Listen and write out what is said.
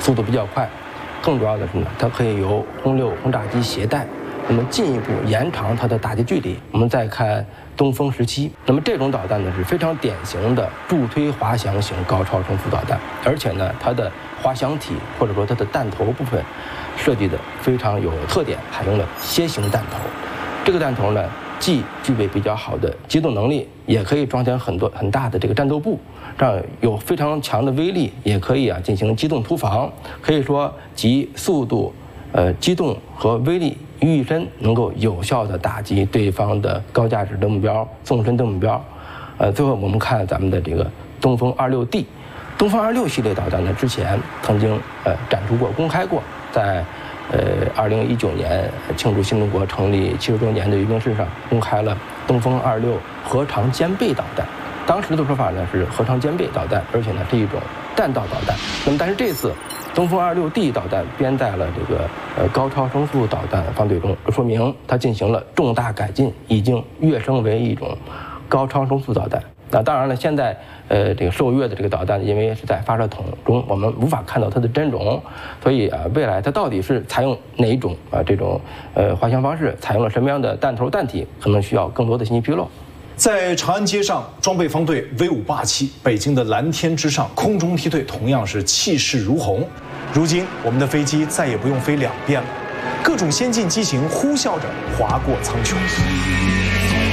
速度比较快，更主要的是呢，它可以由轰六轰炸机携带，那么进一步延长它的打击距离。我们再看东风17，那么这种导弹呢是非常典型的助推滑翔型高超声速导弹，而且呢它的滑翔体或者说它的弹头部分设计的非常有特点，采用了楔形弹头。这个弹头呢既具备比较好的机动能力，也可以装填很大的这个战斗部，这样有非常强的威力，也可以进行机动突防，可以说集速度、机动和威力于一身，能够有效地打击对方的高价值的目标、纵深的目标。最后我们看咱们的这个东风26D，东风26系列导弹呢，之前曾经展出过、公开过，在2019年庆祝新中国成立70周年的阅兵式上，公开了东风26核常兼备导弹。当时的说法呢是核常兼备导弹，而且呢是一种弹道导弹。那么但是这次东风26D 导弹编在了这个高超声速导弹方队中，说明它进行了重大改进，已经跃升为一种高超声速导弹。那当然了，现在这个受阅的这个导弹，因为是在发射筒中，我们无法看到它的真容，所以未来它到底是采用哪一种这种滑翔方式，采用了什么样的弹头弹体，可能需要更多的信息披露。 在长安街上，装备方队威武霸气；北京的蓝天之上，空中梯队同样是气势如虹。如今，我们的飞机再也不用飞2遍了，各种先进机型呼啸着划过苍穹。